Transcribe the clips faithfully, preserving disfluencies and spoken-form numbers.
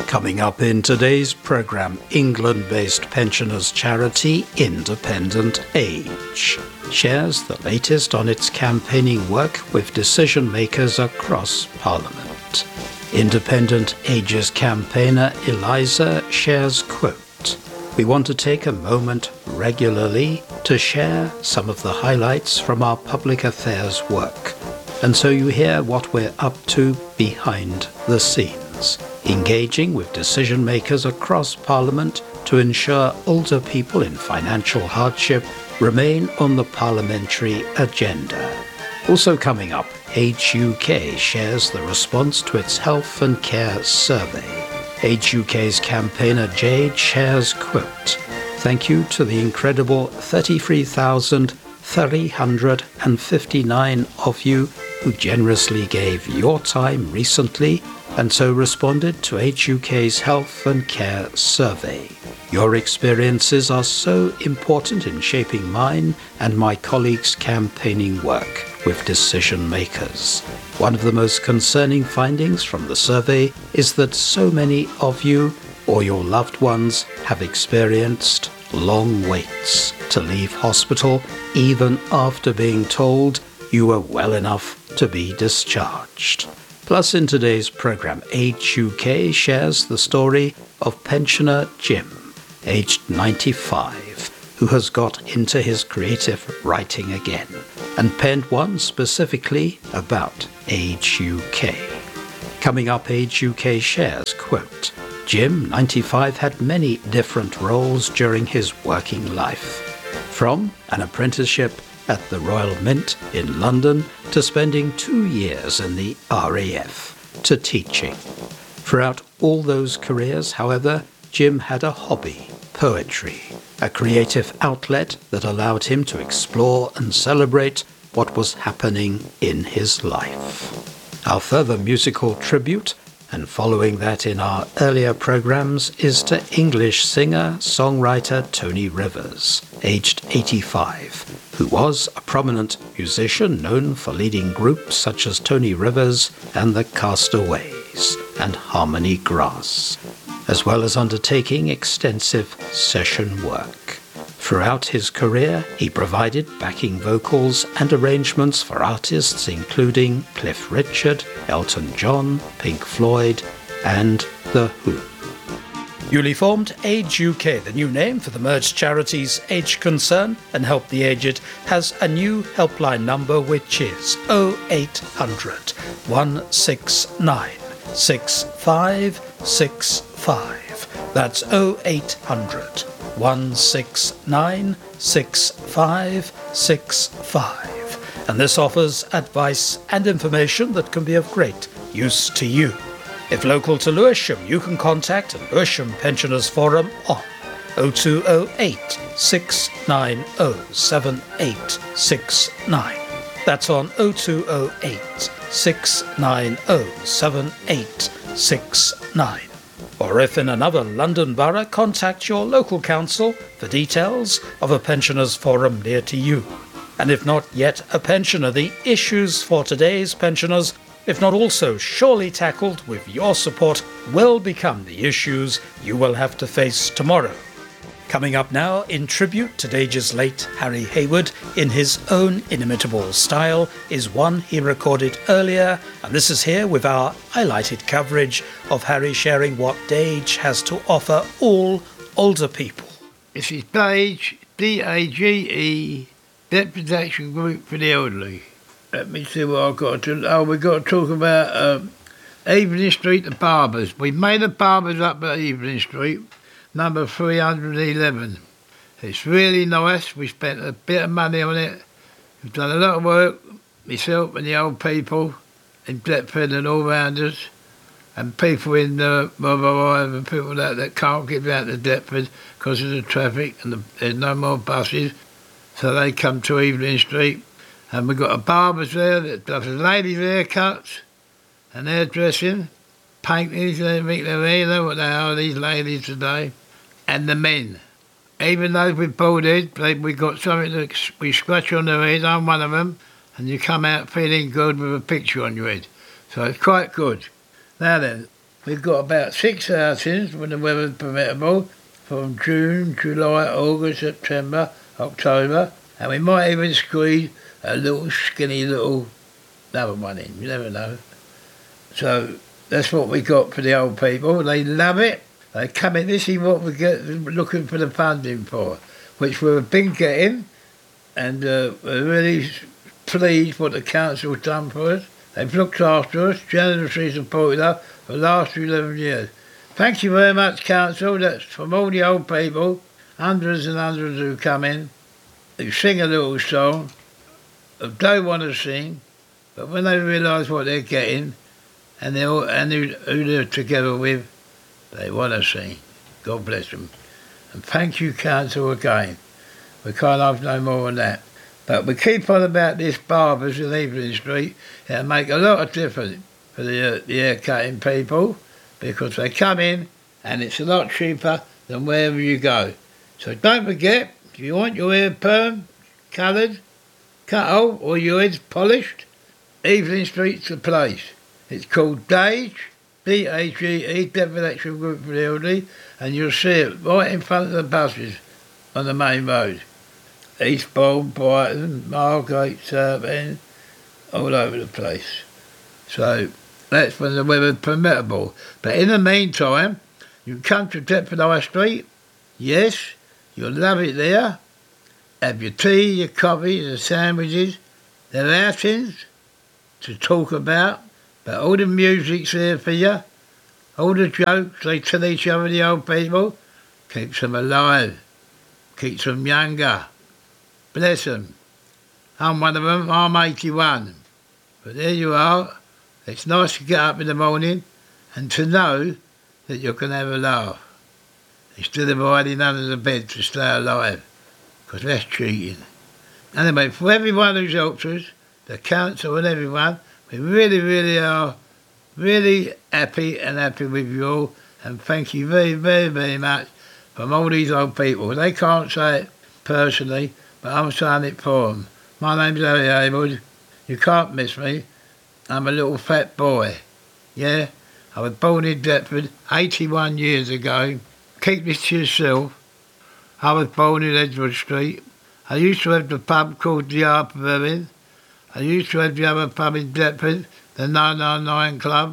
Coming up in today's programme, England-based pensioners charity Independent Age shares the latest on its campaigning work with decision makers across Parliament. Independent Age's campaigner Eliza shares, quote, "We want to take a moment regularly to share some of the highlights from our public affairs work, and so you hear what we're up to behind the scenes, engaging with decision makers across Parliament to ensure older people in financial hardship remain on the parliamentary agenda." Also coming up, Age U K shares the response to its health and care survey. Age U K's campaigner Jade shares, quote, "Thank you to the incredible thirty-three thousand three hundred fifty-nine of you who generously gave your time recently and so responded to Age U K's health and care survey. Your experiences are so important in shaping mine and my colleagues' campaigning work with decision makers. One of the most concerning findings from the survey is that so many of you or your loved ones have experienced long waits to leave hospital even after being told you were well enough to be discharged." Plus, in today's programme, Age U K shares the story of pensioner Jim, aged ninety-five, who has got into his creative writing again and penned one specifically about Age U K. Coming up, Age U K shares, quote, "Jim, ninety-five, had many different roles during his working life, from an apprenticeship at the Royal Mint in London to spending two years in the R A F to teaching. Throughout all those careers, however, Jim had a hobby, poetry, a creative outlet that allowed him to explore and celebrate what was happening in his life." Our further musical tribute, and following that in our earlier programmes, is to English singer-songwriter Tony Rivers, aged eighty-five, who was a prominent musician known for leading groups such as Tony Rivers and the Castaways and Harmony Grass, as well as undertaking extensive session work. Throughout his career, he provided backing vocals and arrangements for artists including Cliff Richard, Elton John, Pink Floyd, and The Who. Newly formed, Age U K, the new name for the merged charities Age Concern and Help the Aged, has a new helpline number which is oh eight hundred, one six nine, six five six five. That's oh eight hundred, one six nine, six five six five. And this offers advice and information that can be of great use to you. If local to Lewisham, you can contact Lewisham Pensioners Forum on oh two oh eight, six nine oh, seven eight six nine. That's on oh two oh eight, six nine oh, seven eight six nine. Or if in another London borough, contact your local council for details of a pensioners forum near to you. And if not yet a pensioner, the issues for today's pensioners, if not also surely tackled with your support, will become the issues you will have to face tomorrow. Coming up now, in tribute to Dage's late Harry Hayward, in his own inimitable style, is one he recorded earlier, and this is here with our highlighted coverage of Harry sharing what Dage has to offer all older people. This is Dage, D A G E, Debt Protection Group for the Elderly. Let me see what I've got to... Oh, we've got to talk about um, Evelyn Street, the Barbers. We made the Barbers up at Evelyn Street, number three hundred eleven. It's really nice. We spent a bit of money on it. We've done a lot of work, myself and the old people in Deptford and all round us, and people in the Motherwell and people that, that can't get out to Deptford because of the traffic and the, there's no more buses, so they come to Evelyn Street. And we've got a barber's there that does ladies' haircuts and hairdressing, paintings and everything. You know what they are, these ladies today. And the men. Even those with bald heads, we've got something that we scratch on their head, I'm one of them, and you come out feeling good with a picture on your head. So it's quite good. Now then, we've got about six outings when the weather's permissible, from June, July, August, September, October, and we might even squeeze a little skinny little another one in, you never know. So that's what we got for the old people. They love it. They come in, this is what we get looking for the funding for, which we've been getting, and uh, we're really pleased what the council's done for us. They've looked after us, generously supported us for the last eleven years. Thank you very much, council. That's from all the old people, hundreds and hundreds who come in, who sing a little song, who don't want to sing, but when they realise what they're getting, and they all, and who, who they're together with, they want to sing. God bless them. And thank you, council, again. We can't have no more than that. But we keep on about this barbers in Evelyn Street. It'll make a lot of difference for the, uh, the hair cutting people, because they come in and it's a lot cheaper than wherever you go. So don't forget, if you want your hair perm, coloured, cut off, or your head polished, Evelyn Street's the place. It's called Dage, D A G E, Deptford Action Group for the Elderly, and you'll see it right in front of the buses on the main road. Eastbourne, Brighton, Margate, Southend, all over the place. So that's when the weather's permissible. But in the meantime, you can come to Deptford High Street. Yes, you'll love it there. Have your tea, your coffee, the sandwiches. There are outings to talk about, but all the music's there for you. All the jokes they tell each other, the old people, keeps them alive, keeps them younger. Bless them. I'm one of them, I'm eighty-one. But there you are. It's nice to get up in the morning and to know that you can have a laugh, instead of hiding under the bed to stay alive, because that's cheating. Anyway, for everyone who's helped us, the council and everyone, we really, really are really happy and happy with you all, and thank you very, very, very much from all these old people. They can't say it personally, but I'm saying it for them. My name's Harry Haywood. You can't miss me. I'm a little fat boy. Yeah? I was born in Deptford eighty-one years ago. Keep this to yourself. I was born in Edgewood Street. I used to have the pub called the Harper Erin. I used to have the other pub in Deptford, the nine nine nine Club.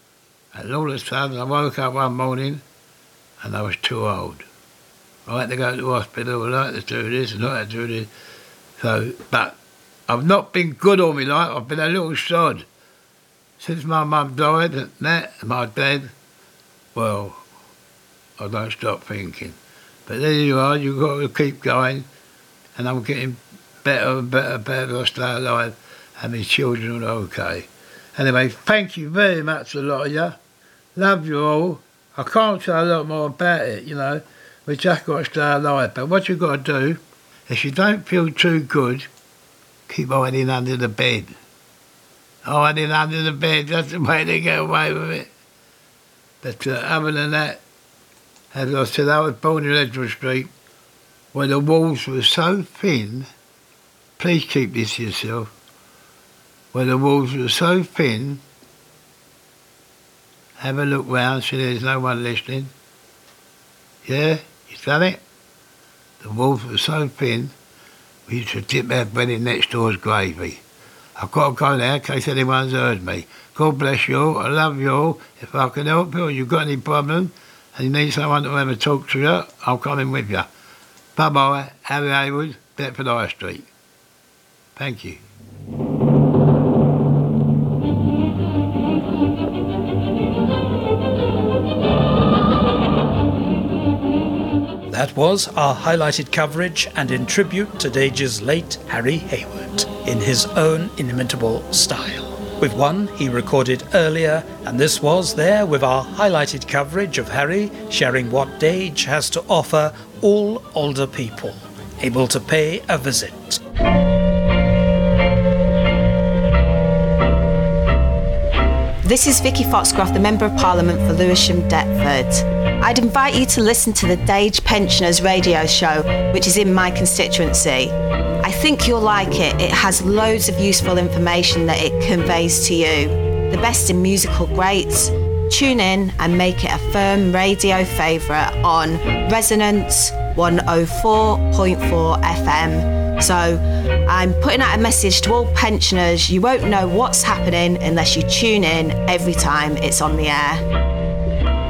And all of a sudden I woke up one morning and I was too old. I had to go to the hospital, I had to do this and I had to do this. So, but I've not been good all my life, I've been a little sod. Since my mum died and that, and my dad, well, I don't stop thinking. But there you are, you've got to keep going, and I'm getting better and better and better as I stay alive, and my children are okay. Anyway, thank you very much, a lot of you. Love you all. I can't say a lot more about it, you know. We just got to stay alive. But what you've got to do, if you don't feel too good, keep hiding under the bed. Hiding under the bed, that's the way to get away with it. But uh, other than that, as I said, I was born in Edgewood Street, where the walls were so thin, please keep this to yourself, where the walls were so thin, have a look round, see there's no one listening. Yeah, you done it? The walls were so thin, we used to dip our bread in next door's gravy. I've got to go now in case anyone's heard me. God bless you all, I love you all. If I can help you or you've got any problem and you need someone to have a talk to you, I'll come in with you. Bye-bye, Harry Haywood, Deptford High Street. Thank you. That was our highlighted coverage, and in tribute to Dage's late Harry Haywood, in his own inimitable style. With one he recorded earlier, and this was there with our highlighted coverage of Harry sharing what Dage has to offer all older people able to pay a visit. This is Vicky Foxcroft, the Member of Parliament for Lewisham Deptford. I'd invite you to listen to the Dage Pensioners radio show, which is in my constituency. I think you'll like it. It has loads of useful information that it conveys to you. The best in musical greats, tune in and make it a firm radio favourite on Resonance one oh four point four F M. So I'm putting out a message to all pensioners. You won't know what's happening unless you tune in every time it's on the air.